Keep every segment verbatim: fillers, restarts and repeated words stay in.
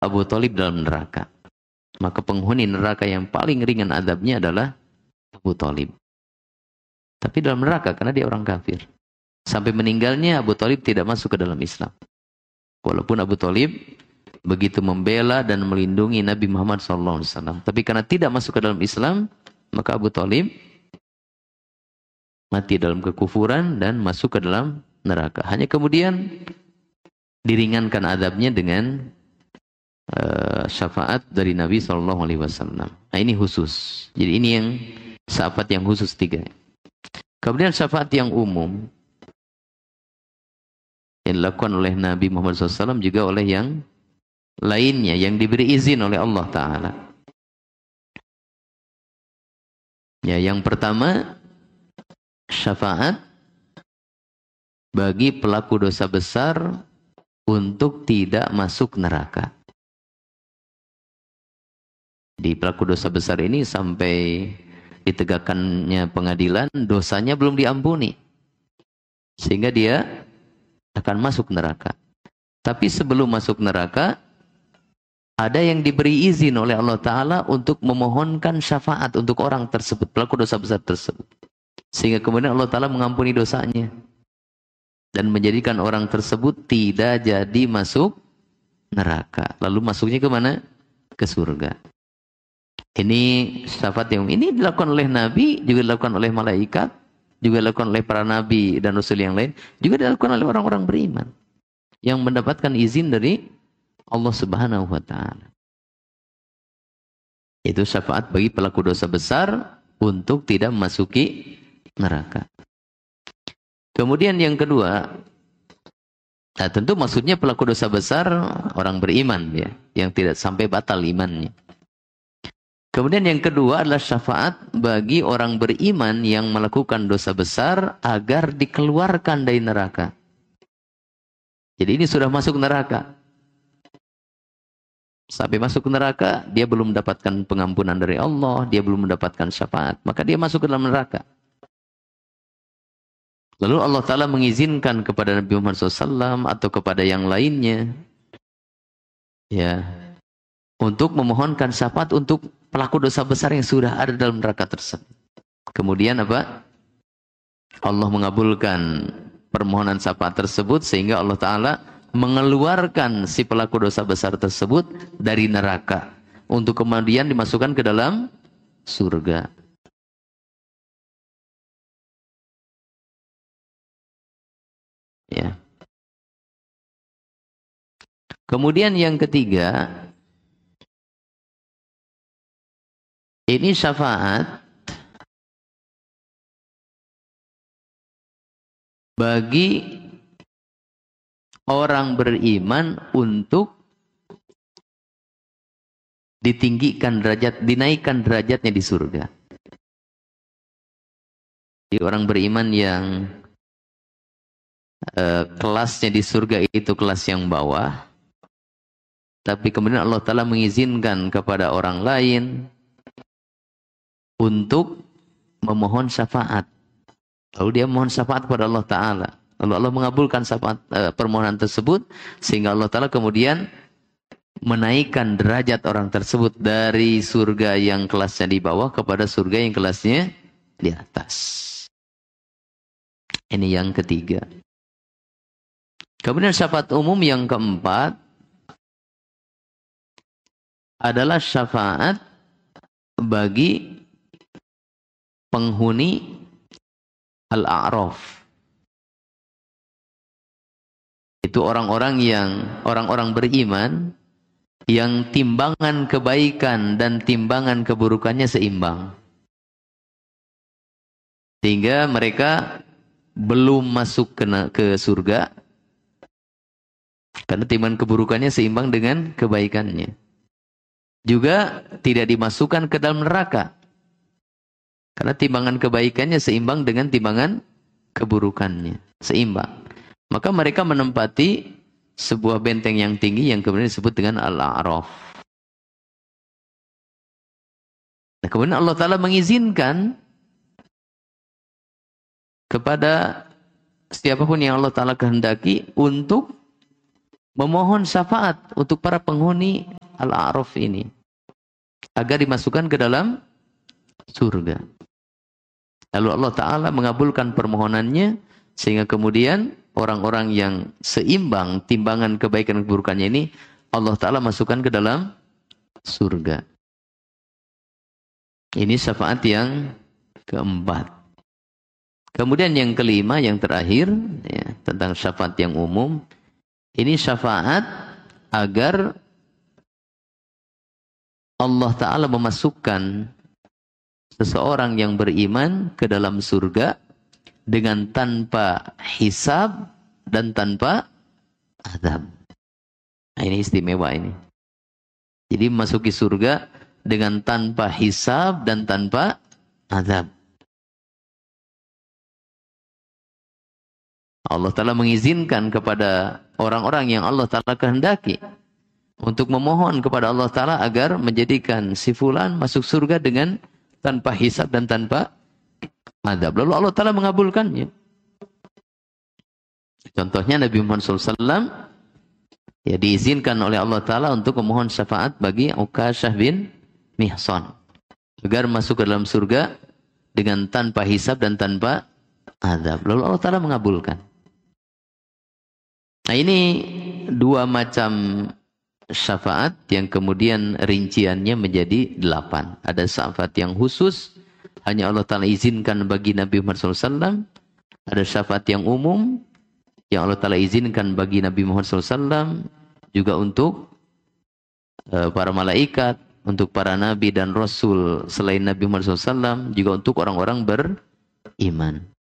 Abu Thalib dalam neraka. Maka penghuni neraka yang paling ringan azabnya adalah Abu Thalib. Tapi dalam neraka karena dia orang kafir. Sampai meninggalnya Abu Thalib tidak masuk ke dalam Islam. Walaupun Abu Thalib begitu membela dan melindungi Nabi Muhammad shallallahu alaihi wasallam. Tapi karena tidak masuk ke dalam Islam, maka Abu Thalib mati dalam kekufuran dan masuk ke dalam neraka. Hanya kemudian diringankan azabnya dengan uh, syafaat dari Nabi shallallahu alaihi wasallam. Nah ini khusus. Jadi ini yang syafaat yang khusus tiga. Kemudian syafaat yang umum yang dilakukan oleh Nabi Muhammad shallallahu alaihi wasallam juga oleh yang lainnya yang diberi izin oleh Allah Ta'ala. Ya, yang pertama syafaat bagi pelaku dosa besar untuk tidak masuk neraka. Di pelaku dosa besar ini sampai ditegakkannya pengadilan, dosanya belum diampuni. Sehingga dia akan masuk neraka. Tapi sebelum masuk neraka, ada yang diberi izin oleh Allah Ta'ala untuk memohonkan syafaat untuk orang tersebut, pelaku dosa besar tersebut. Sehingga kemudian Allah Ta'ala mengampuni dosanya. Dan menjadikan orang tersebut tidak jadi masuk neraka. Lalu masuknya ke mana? Ke surga. Ini syafaat yang ini dilakukan oleh Nabi, juga dilakukan oleh malaikat, juga dilakukan oleh para Nabi dan Rasul yang lain, juga dilakukan oleh orang-orang beriman. Yang mendapatkan izin dari Allah Subhanahu wa Ta'ala. Itu syafaat bagi pelaku dosa besar untuk tidak memasuki neraka. Kemudian yang kedua, nah tentu maksudnya pelaku dosa besar orang beriman ya, yang tidak sampai batal imannya. Kemudian yang kedua adalah syafaat bagi orang beriman yang melakukan dosa besar agar dikeluarkan dari neraka. Jadi ini sudah masuk neraka. Sampai masuk ke neraka, dia belum mendapatkan pengampunan dari Allah, dia belum mendapatkan syafaat, maka dia masuk ke dalam neraka. Lalu Allah Ta'ala mengizinkan kepada Nabi Muhammad shallallahu alaihi wasallam atau kepada yang lainnya, ya, untuk memohonkan syafaat untuk pelaku dosa besar yang sudah ada dalam neraka tersebut. Kemudian apa? Allah mengabulkan permohonan syafaat tersebut sehingga Allah Ta'ala mengeluarkan si pelaku dosa besar tersebut dari neraka untuk kemudian dimasukkan ke dalam surga. Ya. Kemudian yang ketiga, ini syafaat bagi orang beriman untuk ditinggikan derajat, dinaikkan derajatnya di surga. Di orang beriman yang uh, kelasnya di surga itu kelas yang bawah, tapi kemudian Allah Ta'ala mengizinkan kepada orang lain untuk memohon syafaat. Lalu dia mohon syafaat kepada Allah Ta'ala. Lalu Allah mengabulkan syafaat, uh, permohonan tersebut sehingga Allah Ta'ala kemudian menaikkan derajat orang tersebut dari surga yang kelasnya di bawah kepada surga yang kelasnya di atas. Ini yang ketiga. Kemudian syafaat umum yang keempat adalah syafaat bagi penghuni Al-A'raf. Itu orang-orang yang orang-orang beriman yang timbangan kebaikan dan timbangan keburukannya seimbang. Sehingga mereka belum masuk ke, ke surga karena timbangan keburukannya seimbang dengan kebaikannya. Juga tidak dimasukkan ke dalam neraka karena timbangan kebaikannya seimbang dengan timbangan keburukannya. Seimbang. Maka mereka menempati sebuah benteng yang tinggi yang kemudian disebut dengan Al-A'raf. Nah, kemudian Allah Ta'ala mengizinkan kepada siapapun yang Allah Ta'ala kehendaki untuk memohon syafaat untuk para penghuni Al-A'raf ini agar dimasukkan ke dalam surga. Lalu Allah Ta'ala mengabulkan permohonannya sehingga kemudian orang-orang yang seimbang timbangan kebaikan keburukannya ini Allah Ta'ala masukkan ke dalam surga. Ini syafaat yang keempat. Kemudian yang kelima, yang terakhir, ya, tentang syafaat yang umum. Ini syafaat agar Allah Ta'ala memasukkan seseorang yang beriman ke dalam surga dengan tanpa hisab dan tanpa azab. Nah, ini istimewa ini. Jadi memasuki surga dengan tanpa hisab dan tanpa azab. Allah Ta'ala mengizinkan kepada orang-orang yang Allah Ta'ala kehendaki untuk memohon kepada Allah Ta'ala agar menjadikan si fulan masuk surga dengan tanpa hisab dan tanpa azab. Lalu Allah Ta'ala mengabulkannya. Contohnya Nabi Muhammad shallallahu alaihi wasallam ya diizinkan oleh Allah Ta'ala untuk memohon syafaat bagi Uqashah bin Mihsan agar masuk ke dalam surga dengan tanpa hisab dan tanpa azab. Lalu Allah Ta'ala mengabulkan. Nah, ini dua macam syafaat yang kemudian rinciannya menjadi delapan. Ada syafaat yang khusus hanya Allah Ta'ala izinkan bagi Nabi Muhammad shallallahu alaihi wasallam. Ada syafaat yang umum yang Allah Ta'ala izinkan bagi Nabi Muhammad shallallahu alaihi wasallam, juga untuk uh, para malaikat, untuk para nabi dan rasul selain Nabi Muhammad shallallahu alaihi wasallam, juga untuk orang-orang beriman.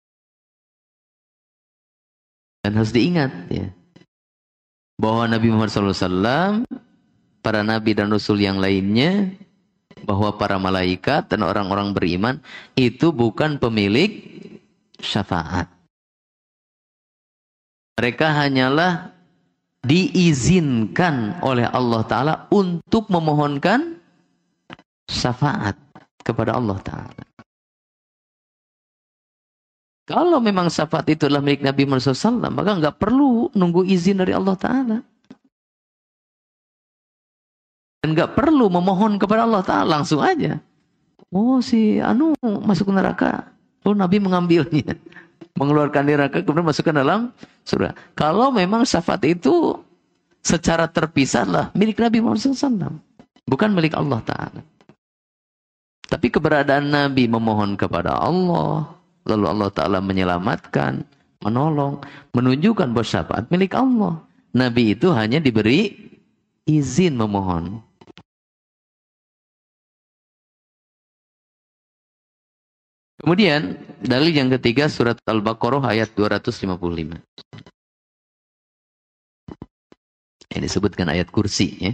Dan harus diingat ya, bahwa Nabi Muhammad shallallahu alaihi wasallam, para nabi dan rasul yang lainnya, bahwa para malaikat dan orang-orang beriman itu bukan pemilik syafaat. Mereka hanyalah diizinkan oleh Allah Ta'ala untuk memohonkan syafaat kepada Allah Ta'ala. Kalau memang syafaat itu adalah milik Nabi Muhammad shallallahu alaihi wasallam, maka nggak perlu nunggu izin dari Allah Ta'ala. Dan nggak perlu memohon kepada Allah Ta'ala, langsung aja. Oh, si Anu masuk neraka. Oh, Nabi mengambilnya. Mengeluarkan neraka, kemudian masukkan dalam surga. Kalau memang syafaat itu secara terpisah lah milik Nabi Muhammad shallallahu alaihi wasallam. Bukan milik Allah Ta'ala. Tapi keberadaan Nabi memohon kepada Allah, lalu Allah Ta'ala menyelamatkan, menolong, menunjukkan bahwa syafaat milik Allah. Nabi itu hanya diberi izin memohon. Kemudian, dalil yang ketiga surat Al-Baqarah ayat dua ratus lima puluh lima. Ini disebutkan ayat kursi ya.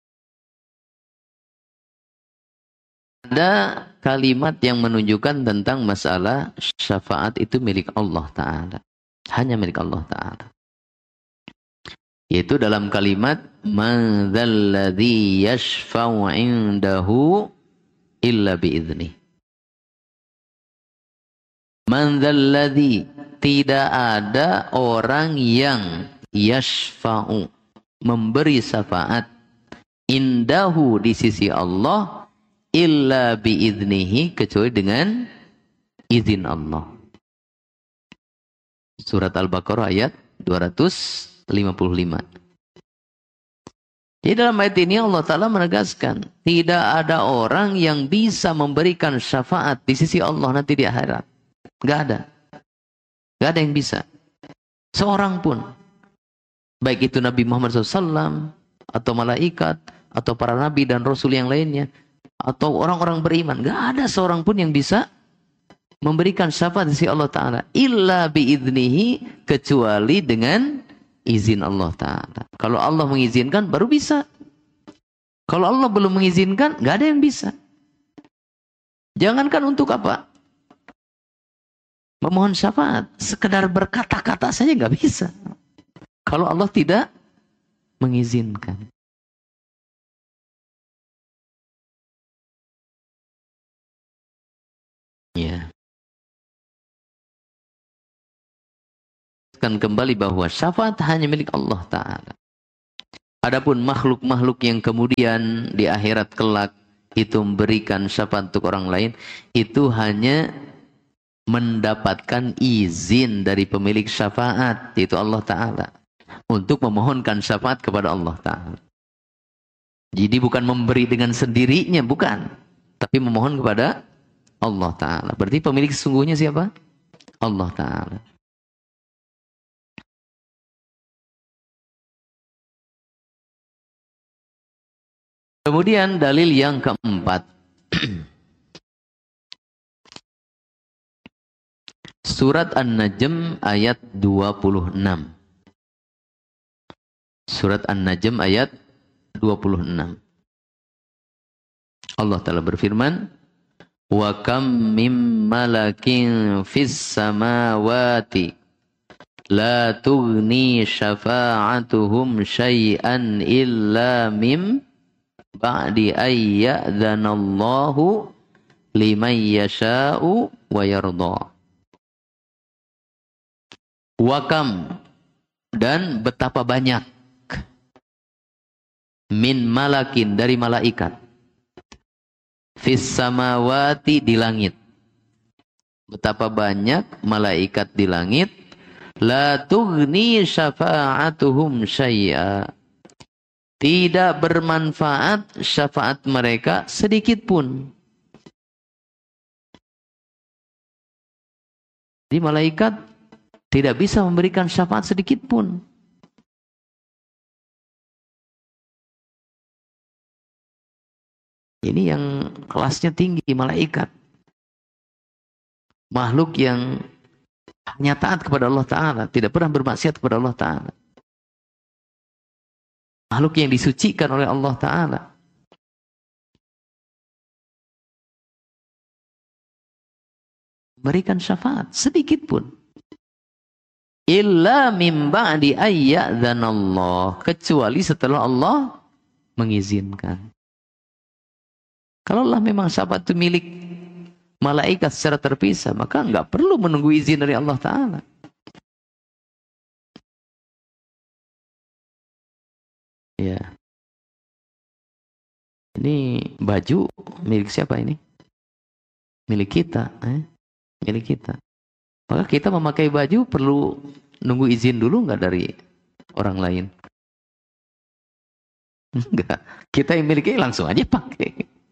Ada kalimat yang menunjukkan tentang masalah syafaat itu milik Allah Ta'ala. Hanya milik Allah Ta'ala. Yaitu dalam kalimat man dzalladzi yashfa'u 'indahu illa bi'idznih. Man dzalladzi, tidak ada orang yang yashfa'u, memberi syafaat, indahu, di sisi Allah, illa bi'idznihi, kecuali dengan izin Allah. Surat Al-Baqarah ayat dua ratus lima puluh lima. Di dalam ayat ini Allah Ta'ala menegaskan, tidak ada orang yang bisa memberikan syafaat di sisi Allah nanti di akhirat. Gak ada. Gak ada yang bisa. Seorang pun. Baik itu Nabi Muhammad shallallahu alaihi wasallam, atau malaikat, atau para nabi dan rasul yang lainnya, atau orang-orang beriman. Gak ada seorang pun yang bisa memberikan syafaat di sisi Allah Ta'ala. Illa bi'idnihi, kecuali dengan izin Allah Ta'ala. Kalau Allah mengizinkan, baru bisa. Kalau Allah belum mengizinkan, gak ada yang bisa. Jangankan untuk apa? Memohon syafaat, sekedar berkata-kata saja nggak bisa. Kalau Allah tidak mengizinkan. Ya. Kan kembali bahwa syafaat hanya milik Allah Ta'ala. Adapun makhluk-makhluk yang kemudian di akhirat kelak itu memberikan syafaat untuk orang lain, itu hanya mendapatkan izin dari pemilik syafaat, yaitu Allah Ta'ala, untuk memohonkan syafaat kepada Allah Ta'ala. Jadi bukan memberi dengan sendirinya, bukan. Tapi memohon kepada Allah Ta'ala. Berarti pemilik sesungguhnya siapa? Allah Ta'ala. Kemudian dalil yang keempat. Surat An-Najm ayat dua puluh enam. Surat An-Najm ayat dua puluh enam. Allah Ta'ala berfirman, "Wa kam mim malakin fis samawati la tughni syafa'atuhum syai'an illa mim ba'di ayyadzanallahu liman yasha'u wa yarda." Wakam, dan betapa banyak, min malakin, dari malaikat, fis samawati, di langit. Betapa banyak malaikat di langit, la tughni syafa'atuhum syai'a, tidak bermanfaat syafaat mereka sedikit pun. Di malaikat tidak bisa memberikan syafaat sedikit pun. Ini yang kelasnya tinggi, malaikat. Makhluk yang hanya taat kepada Allah Ta'ala, tidak pernah bermaksiat kepada Allah Ta'ala. Makhluk yang disucikan oleh Allah Ta'ala. Berikan syafaat sedikit pun. Illa min ba'di ayyadzanallah, kecuali setelah Allah mengizinkan. Kalau Allah memang syafaat itu milik malaikat secara terpisah, maka enggak perlu menunggu izin dari Allah Ta'ala. Ya. Ini baju milik siapa ini? Milik kita, eh? Milik kita. Maka kita memakai baju perlu nunggu izin dulu nggak dari orang lain? Enggak. Kita yang miliki langsung aja pakai.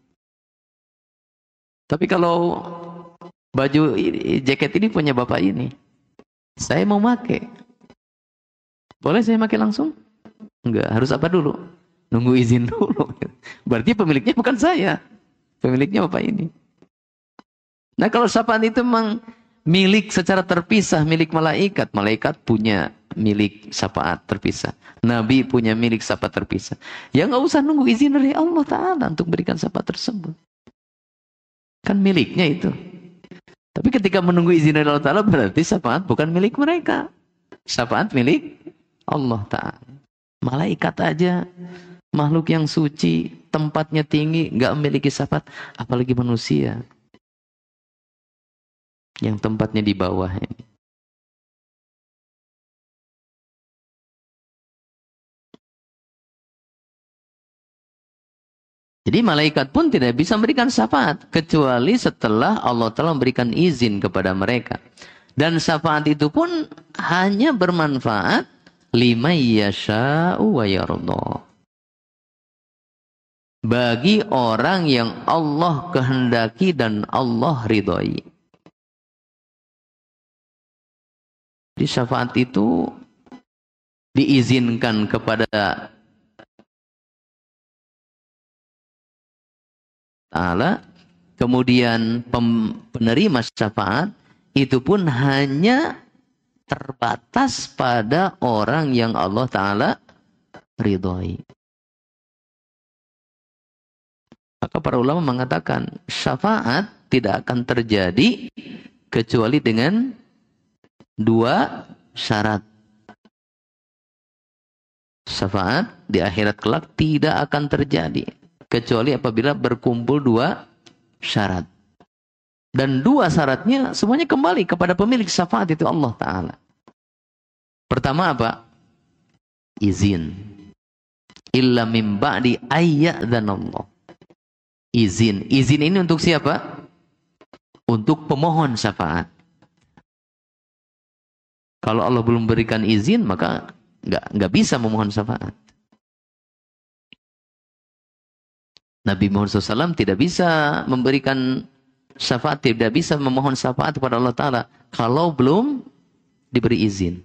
Tapi kalau baju jaket ini punya bapak ini, saya mau pakai, boleh saya pakai langsung? Enggak. Harus apa dulu? Nunggu izin dulu. Berarti pemiliknya bukan saya, pemiliknya bapak ini. Nah, kalau syafaat itu memang milik secara terpisah, milik malaikat. Malaikat punya milik syafaat terpisah. Nabi punya milik syafaat terpisah. Ya nggak usah nunggu izin dari Allah Ta'ala untuk berikan syafaat tersebut. Kan miliknya itu. Tapi ketika menunggu izin dari Allah Ta'ala, berarti syafaat bukan milik mereka. Syafaat milik Allah Ta'ala. Malaikat aja, makhluk yang suci, tempatnya tinggi, nggak memiliki syafaat. Apalagi manusia yang tempatnya di bawah ini. Jadi malaikat pun tidak bisa memberikan syafaat kecuali setelah Allah telah memberikan izin kepada mereka. Dan syafaat itu pun hanya bermanfaat liman yasha'u wa yarda, bagi orang yang Allah kehendaki dan Allah ridhoi. Jadi syafaat itu diizinkan kepada Ta'ala, kemudian penerima syafaat itu pun hanya terbatas pada orang yang Allah Ta'ala ridhoi. Maka para ulama mengatakan syafaat tidak akan terjadi kecuali dengan dua syarat. Syafaat di akhirat kelak tidak akan terjadi kecuali apabila berkumpul dua syarat. Dan dua syaratnya semuanya kembali kepada pemilik syafaat, itu Allah Ta'ala. Pertama apa? Izin. illa min ba'di ayyadzanallah. Izin. Izin ini untuk siapa? Untuk pemohon syafaat. Kalau Allah belum berikan izin, maka nggak nggak bisa memohon syafaat. Nabi Muhammad shallallahu alaihi wasallam tidak bisa memberikan syafaat, tidak bisa memohon syafaat kepada Allah Ta'ala kalau belum diberi izin.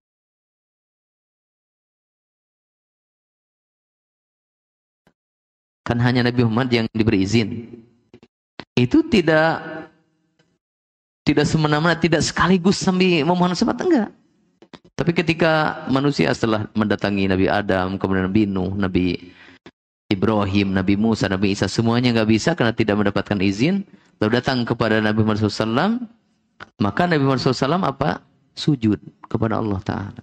Kan hanya Nabi Muhammad yang diberi izin. Itu tidak tidak semena-mena, tidak sekaligus sambil memohon syafaat, enggak. Tapi ketika manusia setelah mendatangi Nabi Adam, kemudian Nabi Nuh, Nabi Ibrahim, Nabi Musa, Nabi Isa, semuanya nggak bisa karena tidak mendapatkan izin, lalu datang kepada Nabi Muhammad shallallahu alaihi wasallam, maka Nabi Muhammad shallallahu alaihi wasallam apa? Sujud kepada Allah Ta'ala.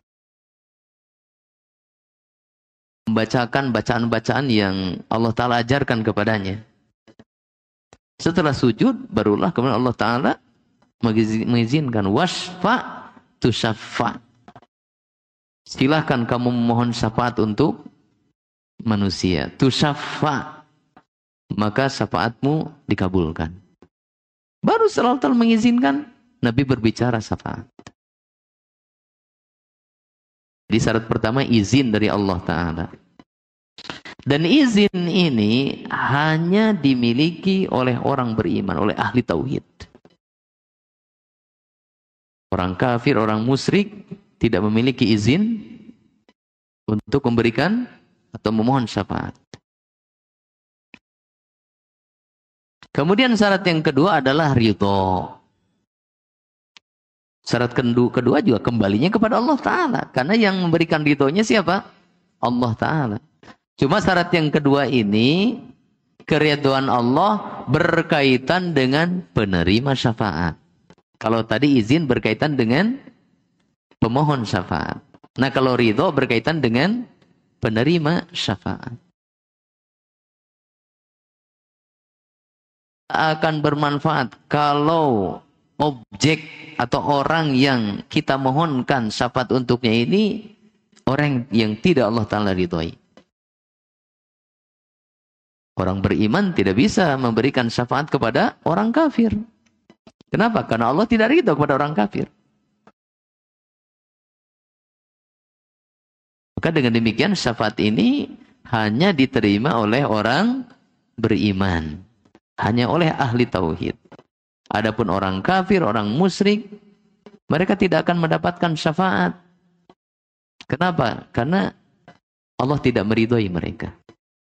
Membacakan bacaan-bacaan yang Allah Ta'ala ajarkan kepadanya. Setelah sujud, barulah kemudian Allah Ta'ala mengizinkan wasfa tu syafa. Silahkan kamu memohon syafaat untuk manusia. Tu syafa. Maka syafaatmu dikabulkan. Baru setelah Allah mengizinkan, Nabi berbicara syafaat. Jadi syarat pertama izin dari Allah Ta'ala. Dan izin ini hanya dimiliki oleh orang beriman, oleh ahli tauhid. Orang kafir, orang musyrik tidak memiliki izin untuk memberikan atau memohon syafaat. Kemudian syarat yang kedua adalah ridho. Syarat kedua juga kembalinya kepada Allah Ta'ala. Karena yang memberikan ridhonya siapa? Allah Ta'ala. Cuma syarat yang kedua ini, keridhaan Allah berkaitan dengan penerima syafaat. Kalau tadi izin berkaitan dengan pemohon syafaat. Nah kalau ridho berkaitan dengan penerima syafaat. Akan bermanfaat kalau objek atau orang yang kita mohonkan syafaat untuknya ini orang yang tidak Allah Ta'ala ridhoi. Orang beriman tidak bisa memberikan syafaat kepada orang kafir. Kenapa? Karena Allah tidak ridho kepada orang kafir. Maka dengan demikian syafaat ini hanya diterima oleh orang beriman. Hanya oleh ahli tauhid. Adapun orang kafir, orang musyrik, mereka tidak akan mendapatkan syafaat. Kenapa? Karena Allah tidak meridhoi mereka.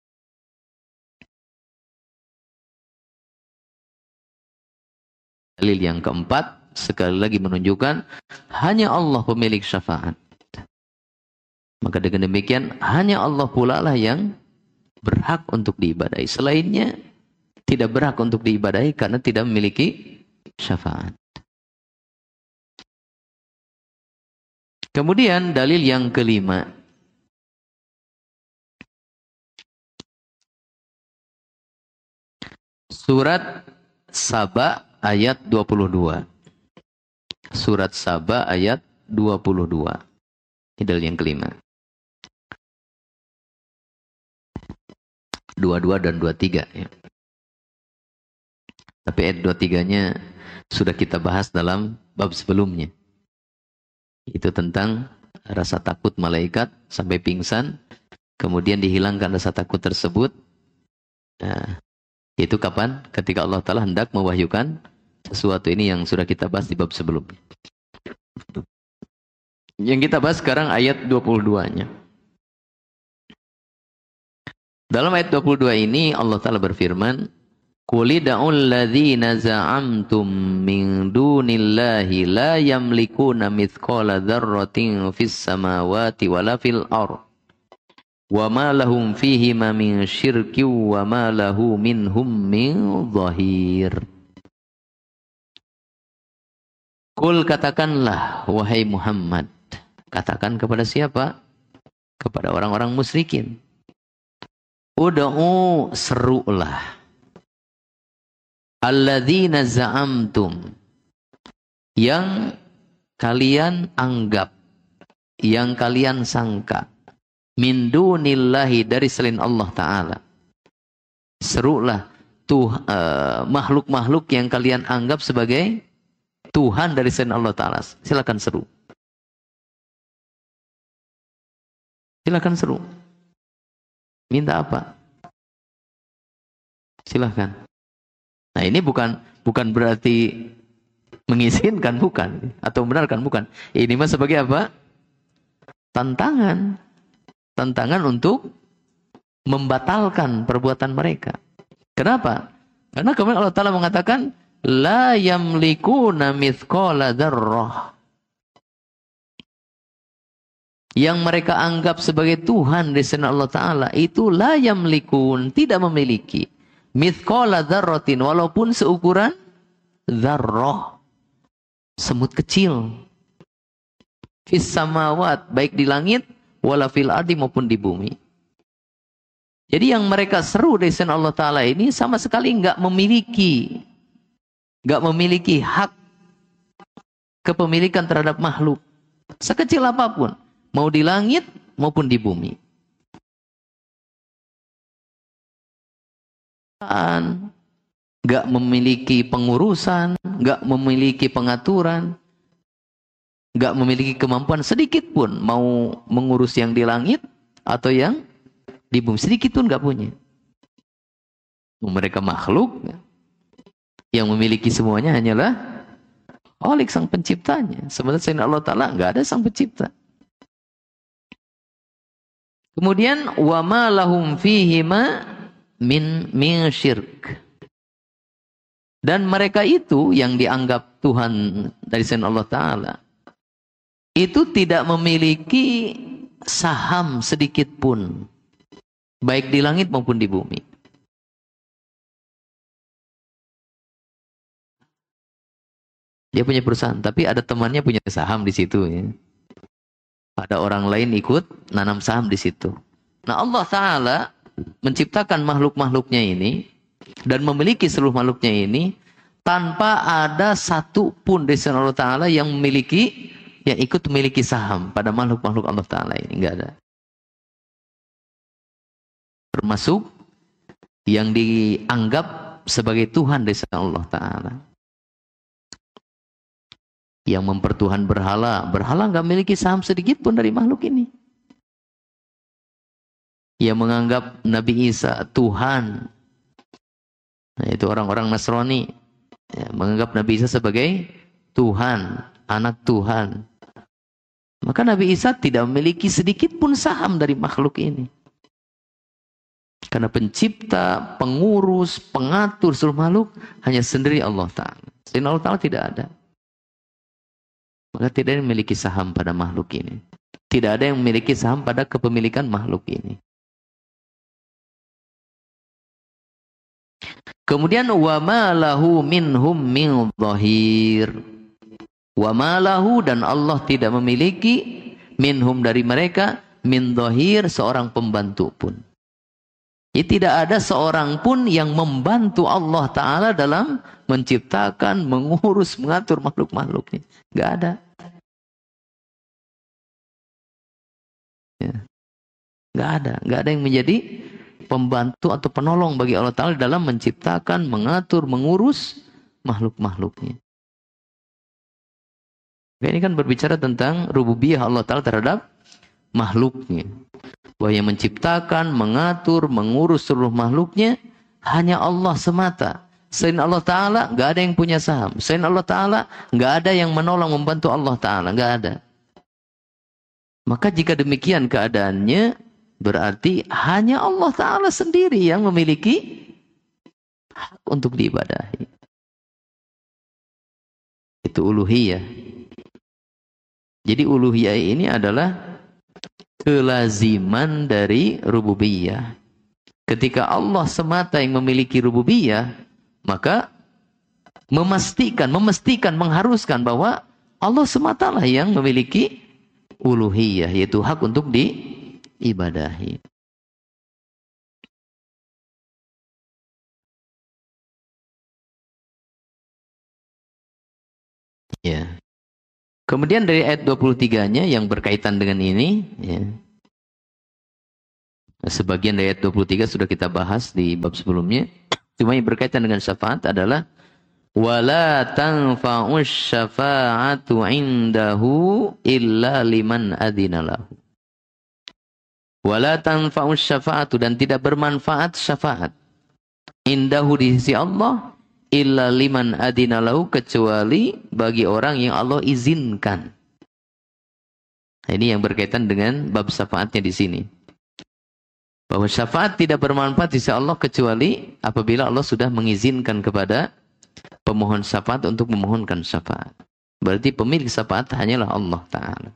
Dalil yang keempat, sekali lagi menunjukkan hanya Allah pemilik syafaat. Maka dengan demikian, hanya Allah pula lah yang berhak untuk diibadahi. Selainnya, tidak berhak untuk diibadahi karena tidak memiliki syafaat. Kemudian dalil yang kelima. Surat Saba ayat dua puluh dua. Surat Saba ayat dua puluh dua. Ini dalil yang kelima. dua puluh dua dan dua puluh tiga. Ya. Tapi ayat dua puluh tiga-nya sudah kita bahas dalam bab sebelumnya. Itu tentang rasa takut malaikat sampai pingsan. Kemudian dihilangkan rasa takut tersebut. Nah, itu kapan? Ketika Allah Ta'ala hendak mewahyukan sesuatu ini yang sudah kita bahas di bab sebelumnya. Yang kita bahas sekarang ayat dua puluh dua-nya. Dalam ayat dua puluh dua ini Allah Ta'ala berfirman, Qul id'ul ladzina za'amtum min dunillahi la yamlikuna mithqala dzarratin fis samawati wala fil ardh wa ma lahum fihi ma min syirki wa ma lahu minhum min dhahir. Qul katakanlah wahai Muhammad, katakan kepada siapa? Kepada orang-orang musyrikin. Ud'u, serulah. Alladzina za'amtum, yang kalian anggap, yang kalian sangka, min dunillahi, dari selain Allah Ta'ala. Serulah tuh uh, makhluk-makhluk yang kalian anggap sebagai Tuhan dari selain Allah Ta'ala. Silakan seru. Silakan seru. Minta apa? Silakan. Nah, ini bukan bukan berarti mengizinkan, bukan, atau membenarkan, bukan. Ini mah sebagai apa? Tantangan. Tantangan untuk membatalkan perbuatan mereka. Kenapa? Karena kemudian Allah Ta'ala mengatakan, la yamlikuna mithqala dzarrah. Yang mereka anggap sebagai Tuhan di sisi Allah Ta'ala itu la yamlikun, tidak memiliki. Mithqala dzarratin, walaupun seukuran dzarrah, semut kecil. Fis samawat, baik di langit, wala fil ardi, maupun di bumi. Jadi yang mereka seru dari sisi Allah Ta'ala ini sama sekali enggak memiliki, enggak memiliki hak kepemilikan terhadap makhluk. Sekecil apapun, mau di langit maupun di bumi. Enggak memiliki pengurusan, enggak memiliki pengaturan, enggak memiliki kemampuan sedikit pun mau mengurus yang di langit atau yang di bumi, sedikit pun enggak punya. Mereka makhluk yang memiliki semuanya hanyalah Khalik, sang penciptanya. Sebenarnya selain Allah Ta'ala enggak ada sang pencipta. Kemudian wa ma lahum fihi ma min min syirk. Dan mereka itu yang dianggap Tuhan dari selain Allah Ta'ala itu tidak memiliki saham sedikit pun, baik di langit maupun di bumi. Dia punya perusahaan, tapi ada temannya punya saham di situ. Ya. Ada orang lain ikut nanam saham di situ. Nah, Allah Ta'ala menciptakan makhluk-makhluknya ini dan memiliki seluruh makhluknya ini tanpa ada satu pun dari Allah Ta'ala yang memiliki, yang ikut memiliki saham pada makhluk-makhluk Allah Ta'ala ini. Enggak ada. Termasuk yang dianggap sebagai Tuhan dari Allah Ta'ala. Yang mempertuhan berhala. Berhala enggak memiliki saham sedikit pun dari makhluk ini. Yang menganggap Nabi Isa Tuhan. Nah, itu orang-orang Nasrani. Ya, menganggap Nabi Isa sebagai Tuhan. Anak Tuhan. Maka Nabi Isa tidak memiliki sedikit pun saham dari makhluk ini. Karena pencipta, pengurus, pengatur seluruh makhluk hanya sendiri Allah Ta'ala. Selain Allah Ta'ala tidak ada. Maka tidak ada yang memiliki saham pada makhluk ini. Tidak ada yang memiliki saham pada kepemilikan makhluk ini. Kemudian wa ma lahu minhum min dhahir. Wa ma lahu, dan Allah tidak memiliki minhum dari mereka min dhahir, seorang pembantu pun. Jadi tidak ada seorang pun yang membantu Allah Ta'ala dalam menciptakan, mengurus, mengatur makhluk-makhluknya. Enggak ada. Ya. Enggak ada. Enggak ada yang menjadi pembantu atau penolong bagi Allah Ta'ala dalam menciptakan, mengatur, mengurus makhluk-makhluknya. Ini kan berbicara tentang rububiyah Allah Ta'ala terhadap makhluknya. Bahwa yang menciptakan, mengatur, mengurus seluruh makhluknya hanya Allah semata. Selain Allah Ta'ala nggak ada yang punya saham. Selain Allah Ta'ala nggak ada yang menolong, membantu Allah Ta'ala. Nggak ada. Maka jika demikian keadaannya, berarti hanya Allah Ta'ala sendiri yang memiliki hak untuk diibadahi. Itu uluhiyah. Jadi uluhiyah ini adalah kelaziman dari rububiyah. Ketika Allah semata yang memiliki rububiyah, maka memastikan, memestikan, mengharuskan bahwa Allah sematalah yang memiliki uluhiyah, yaitu hak untuk diibadahi. Ya. Kemudian dari ayat dua puluh tiga-nya yang berkaitan dengan ini, ya. Sebagian dari ayat dua puluh tiga sudah kita bahas di bab sebelumnya. Cuma yang berkaitan dengan syafaat adalah wala tanfa'us syafa'atu indahu illa liman adzina lahu. Wala tanfa'us syafa'atu, dan tidak bermanfaat syafaat indahu di sisi Allah illa liman adzina lahu, kecuali bagi orang yang Allah izinkan. Nah, ini yang berkaitan dengan bab syafaatnya di sini. Bahwa syafaat tidak bermanfaat insya Allah kecuali apabila Allah sudah mengizinkan kepada pemohon syafaat untuk memohonkan syafaat. Berarti pemilik syafaat hanyalah Allah Ta'ala.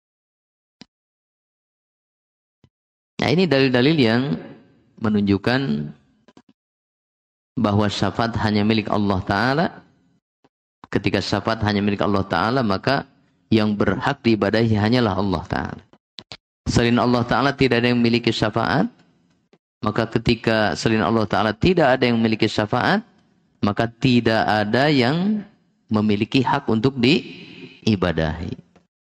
Nah, ini dalil-dalil yang menunjukkan bahwa syafaat hanya milik Allah Ta'ala. Ketika syafaat hanya milik Allah Ta'ala, maka yang berhak diibadahi hanyalah Allah Ta'ala. Selain Allah Ta'ala tidak ada yang memiliki syafaat. Maka ketika selain Allah Ta'ala tidak ada yang memiliki syafaat, maka tidak ada yang memiliki hak untuk diibadahi.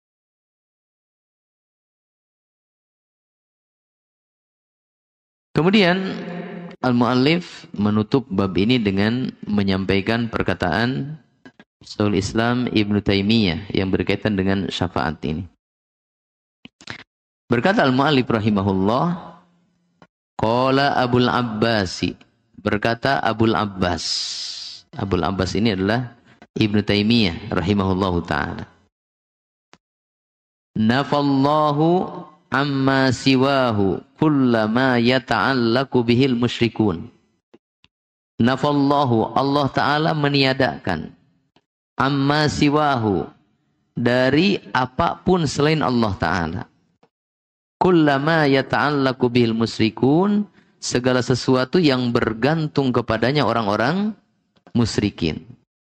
Kemudian al-muallif menutup bab ini dengan menyampaikan perkataan Sheikhul Islam Ibnu Taimiyah yang berkaitan dengan syafaat ini. Berkata al-muallif rahimahullah, qala Abul Abbasi, berkata Abul Abbas. Abul Abbas ini adalah Ibnu Taimiyah rahimahullahu ta'ala. Nafallahu amma siwahu kullama yata'allaku bihil musyrikun. Nafallahu, Allah Ta'ala meniadakan, amma siwahu, dari apapun selain Allah Ta'ala. Kullama yata'allaku bihil musyrikun, segala sesuatu yang bergantung kepadanya orang-orang musyrikin.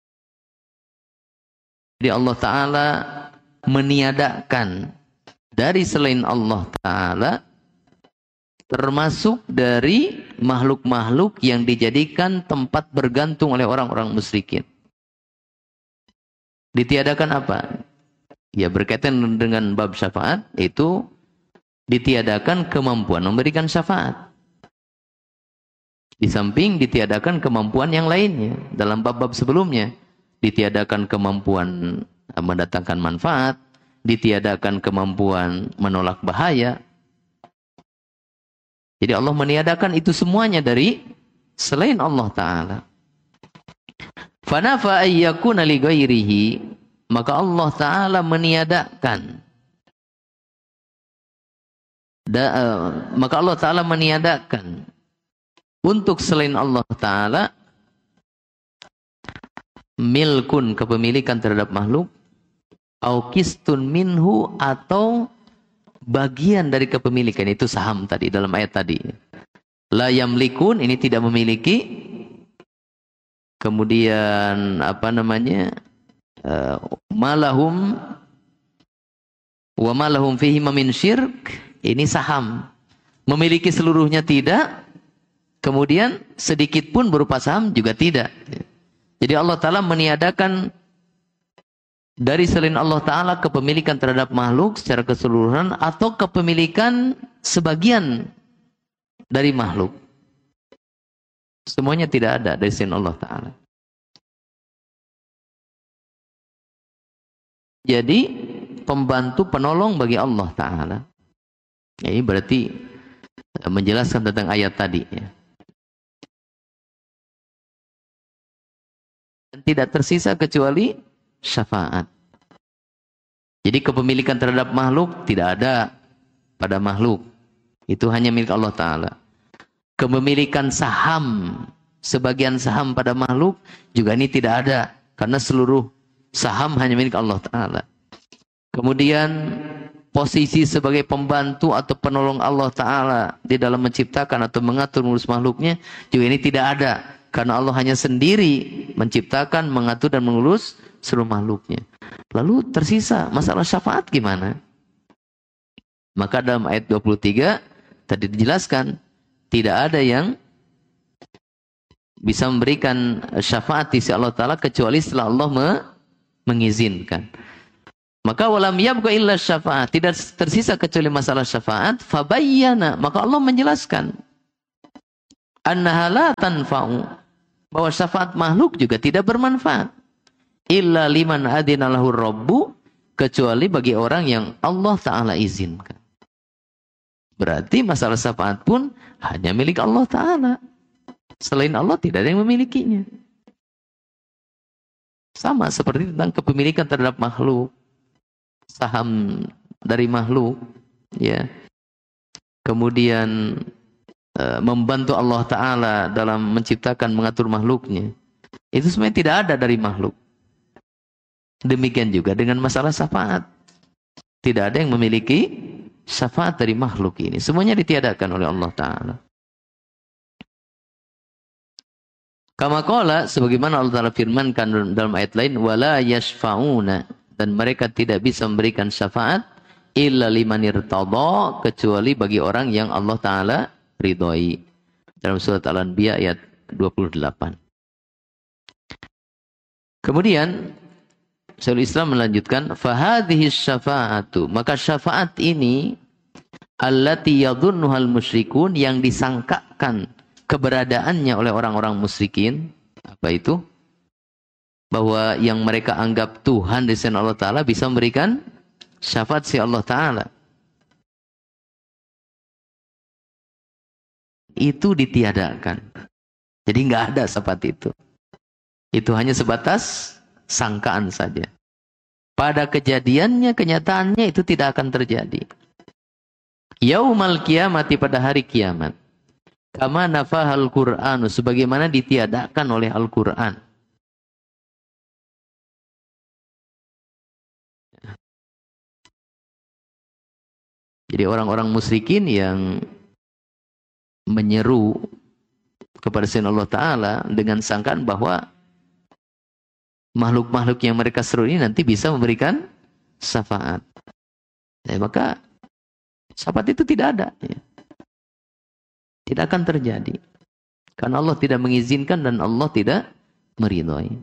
Jadi Allah Ta'ala meniadakan dari selain Allah Ta'ala, termasuk dari makhluk-makhluk yang dijadikan tempat bergantung oleh orang-orang musyrikin. Ditiadakan apa? Ya, berkaitan dengan bab syafaat, itu ditiadakan kemampuan memberikan syafaat. Di samping ditiadakan kemampuan yang lainnya. Dalam bab-bab sebelumnya, ditiadakan kemampuan mendatangkan manfaat, ditiadakan kemampuan menolak bahaya. Jadi Allah meniadakan itu semuanya dari selain Allah Ta'ala. Fanafa ayyakuna li ghairihi, maka Allah Ta'ala meniadakan Da, uh, maka Allah Ta'ala meniadakan untuk selain Allah Ta'ala milkun, kepemilikan terhadap makhluk, au kistun minhu, atau bagian dari kepemilikan, itu saham tadi dalam ayat tadi. La yamlikun, ini tidak memiliki. Kemudian apa namanya, uh, malahum wa malahum fihi min syirk, ini saham. Memiliki seluruhnya tidak, kemudian sedikit pun berupa saham juga tidak. Jadi Allah Ta'ala meniadakan dari selain Allah Ta'ala kepemilikan terhadap makhluk secara keseluruhan, atau kepemilikan sebagian dari makhluk. Semuanya tidak ada dari selain Allah Ta'ala. Jadi pembantu penolong bagi Allah Ta'ala. Ini berarti menjelaskan tentang ayat tadi. Ya. Dan tidak tersisa kecuali syafaat. Jadi kepemilikan terhadap makhluk tidak ada pada makhluk. Itu hanya milik Allah Ta'ala. Kepemilikan saham, sebagian saham pada makhluk juga ini tidak ada. Karena seluruh saham hanya milik Allah Ta'ala. Kemudian posisi sebagai pembantu atau penolong Allah Ta'ala di dalam menciptakan atau mengatur mengurus makhluknya juga ini tidak ada. Karena Allah hanya sendiri menciptakan, mengatur dan mengurus seluruh makhluknya. Lalu tersisa masalah syafaat gimana? Maka dalam ayat dua puluh tiga tadi dijelaskan, tidak ada yang bisa memberikan syafaat di sisi Allah Ta'ala kecuali setelah Allah mengizinkan. Maka walam yabqa illa syafaat, tidak tersisa kecuali masalah syafaat. Fabayyana, maka Allah menjelaskan annaha la tanfa'u, bahwa syafaat makhluk juga tidak bermanfaat. Illa liman adina lahu rabbu, kecuali bagi orang yang Allah Ta'ala izinkan. Berarti masalah syafaat pun hanya milik Allah Ta'ala. Selain Allah tidak ada yang memilikinya. Sama seperti tentang kepemilikan terhadap makhluk. Saham dari makhluk, ya. Kemudian e, membantu Allah Ta'ala dalam menciptakan, mengatur makhluknya. Itu sebenarnya tidak ada dari makhluk. Demikian juga dengan masalah syafaat. Tidak ada yang memiliki syafaat dari makhluk ini. Semuanya ditiadakan oleh Allah Ta'ala. Kama qala, sebagaimana Allah Ta'ala firmankan dalam ayat lain, wala yashfa'una, dan mereka tidak bisa memberikan syafaat illa liman irtada, kecuali bagi orang yang Allah Ta'ala ridhoi. Dalam surat Al-Anbiya ayat dua puluh delapan. Kemudian Syekhul Islam melanjutkan, fahadhihi syafa'atu, maka syafaat ini allati yadhunnuhal musyrikun, yang disangkakan keberadaannya oleh orang-orang musyrikin. Apa itu? Bahwa yang mereka anggap Tuhan di sisi Allah Ta'ala bisa memberikan syafaat si Allah Ta'ala. Itu ditiadakan. Jadi nggak ada syafaat itu. Itu hanya sebatas sangkaan saja. Pada kejadiannya, kenyataannya itu tidak akan terjadi. Yaumal kiamati, pada hari kiamat. Kama nafahal Qur'anu, sebagaimana ditiadakan oleh Al-Qur'an. Jadi orang-orang musyrikin yang menyeru kepada selain Allah Ta'ala dengan sangkaan bahwa makhluk-makhluk yang mereka seru ini nanti bisa memberikan syafaat. Ya, maka syafaat itu tidak ada. Ya. Tidak akan terjadi. Karena Allah tidak mengizinkan dan Allah tidak meridhai.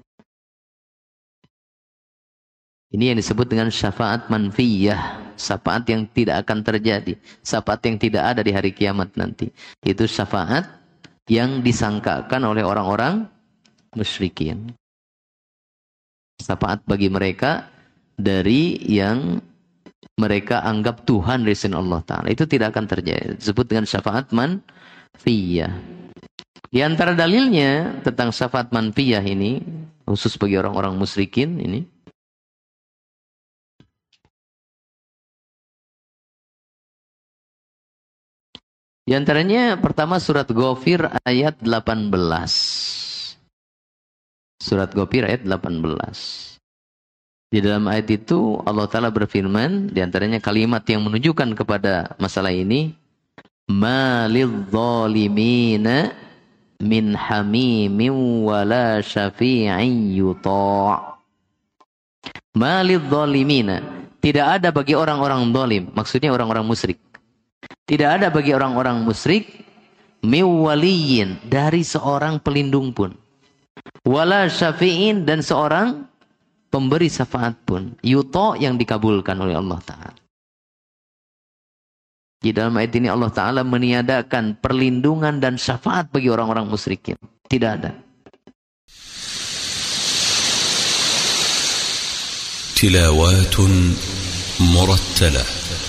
Ini yang disebut dengan syafaat manfiyah. Syafaat yang tidak akan terjadi. Syafaat yang tidak ada di hari kiamat nanti. Itu syafaat yang disangkakan oleh orang-orang musyrikin. Syafaat bagi mereka dari yang mereka anggap Tuhan dari sisi Allah Ta'ala. Itu tidak akan terjadi. Disebut dengan syafaat manfiyah. Di antara dalilnya tentang syafaat manfiyah ini, khusus bagi orang-orang musyrikin ini, di antaranya pertama surat Ghafir ayat delapan belas. Surat Ghafir ayat delapan belas. Di dalam ayat itu Allah Ta'ala berfirman, di antaranya kalimat yang menunjukkan kepada masalah ini, ma lidh-dhalimina min hamimin wala syafi'in yuta'. Ma lidh-dhalimina, tidak ada bagi orang-orang zalim, maksudnya orang-orang musyrik. Tidak ada bagi orang-orang musyrik miwaliyin, dari seorang pelindung pun. Wala syafi'in, dan seorang pemberi syafaat pun. Yuto, yang dikabulkan oleh Allah Ta'ala. Di dalam ayat ini Allah Ta'ala meniadakan perlindungan dan syafaat bagi orang-orang musyrikin. Tidak ada. Tilawatun murattalah.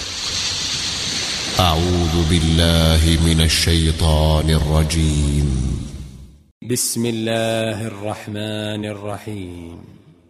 أعوذ بالله من الشيطان الرجيم. بسم الله الرحمن الرحيم.